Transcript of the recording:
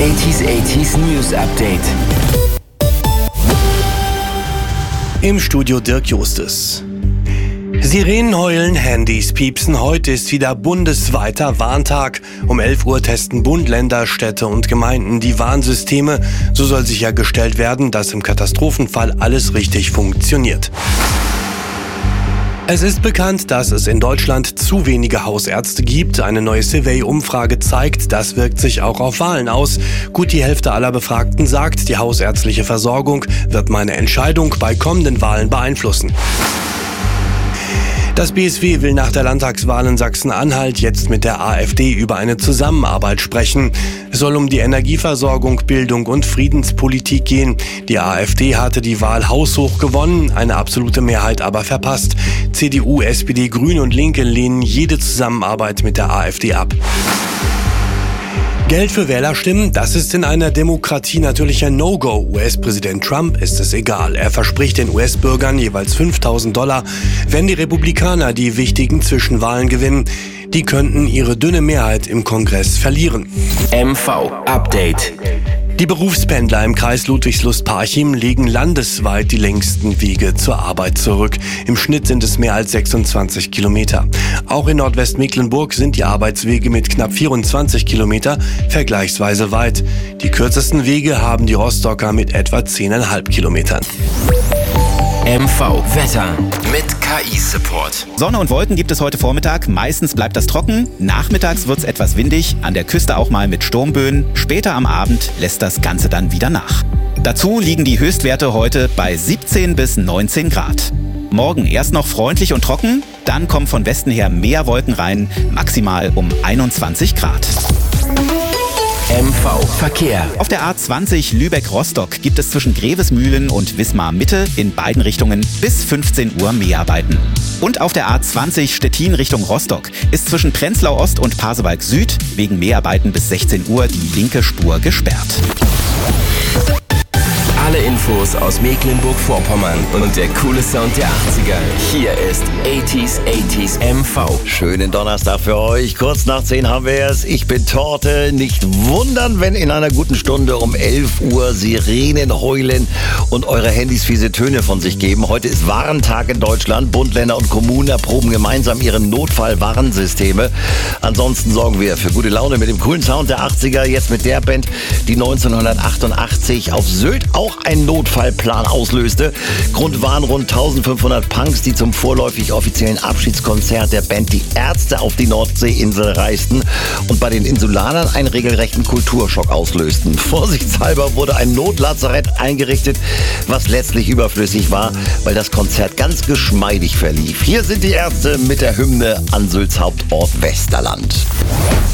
80s News Update. Im Studio Dirk Justus. Sirenen heulen, Handys piepsen. Heute ist wieder bundesweiter Warntag. Um 11 Uhr testen Bund, Länder, Städte und Gemeinden die Warnsysteme. So soll sichergestellt werden, dass im Katastrophenfall alles richtig funktioniert. Es ist bekannt, dass es in Deutschland zu wenige Hausärzte gibt. Eine neue Survey-Umfrage zeigt, das wirkt sich auch auf Wahlen aus. Gut die Hälfte aller Befragten sagt, die hausärztliche Versorgung wird meine Entscheidung bei kommenden Wahlen beeinflussen. Das BSW will nach der Landtagswahl in Sachsen-Anhalt jetzt mit der AfD über eine Zusammenarbeit sprechen. Es soll um die Energieversorgung, Bildung und Friedenspolitik gehen. Die AfD hatte die Wahl haushoch gewonnen, eine absolute Mehrheit aber verpasst. CDU, SPD, Grüne und Linke lehnen jede Zusammenarbeit mit der AfD ab. Geld für Wählerstimmen, das ist in einer Demokratie natürlich ein No-Go. US-Präsident Trump ist es egal. Er verspricht den US-Bürgern jeweils $5.000, wenn die Republikaner die wichtigen Zwischenwahlen gewinnen. Die könnten ihre dünne Mehrheit im Kongress verlieren. MV Update. Die Berufspendler im Kreis Ludwigslust-Parchim legen landesweit die längsten Wege zur Arbeit zurück. Im Schnitt sind es mehr als 26 Kilometer. Auch in Nordwestmecklenburg sind die Arbeitswege mit knapp 24 Kilometer vergleichsweise weit. Die kürzesten Wege haben die Rostocker mit etwa 10,5 Kilometern. MV Wetter mit KI-Support. Sonne und Wolken gibt es heute Vormittag. Meistens bleibt das trocken. Nachmittags wird es etwas windig. An der Küste auch mal mit Sturmböen. Später am Abend lässt das Ganze dann wieder nach. Dazu liegen die Höchstwerte heute bei 17 bis 19 Grad. Morgen erst noch freundlich und trocken. Dann kommen von Westen her mehr Wolken rein. Maximal um 21 Grad. MV Verkehr. Auf der A20 Lübeck-Rostock gibt es zwischen Grevesmühlen und Wismar-Mitte in beiden Richtungen bis 15 Uhr Mehrarbeiten. Und auf der A20 Stettin Richtung Rostock ist zwischen Prenzlau Ost und Pasewalk Süd wegen Mehrarbeiten bis 16 Uhr die linke Spur gesperrt. Alle Infos aus Mecklenburg-Vorpommern und der coole Sound der 80er. Hier ist 80s MV. Schönen Donnerstag für euch. Kurz nach 10 haben wir es. Ich bin Torte. Nicht wundern, wenn in einer guten Stunde um 11 Uhr Sirenen heulen und eure Handys fiese Töne von sich geben. Heute ist Warntag in Deutschland. Bund, Länder und Kommunen erproben gemeinsam ihre Notfall-Warnsysteme. Ansonsten sorgen wir für gute Laune mit dem coolen Sound der 80er. Jetzt mit der Band, die 1988 auf Sylt auch einen Notfallplan auslöste. Grund waren rund 1500 Punks, die zum vorläufig offiziellen Abschiedskonzert der Band Die Ärzte auf die Nordseeinsel reisten und bei den Insulanern einen regelrechten Kulturschock auslösten. Vorsichtshalber wurde ein Notlazarett eingerichtet, was letztlich überflüssig war, weil das Konzert ganz geschmeidig verlief. Hier sind die Ärzte mit der Hymne an Sylts Hauptort Westerland.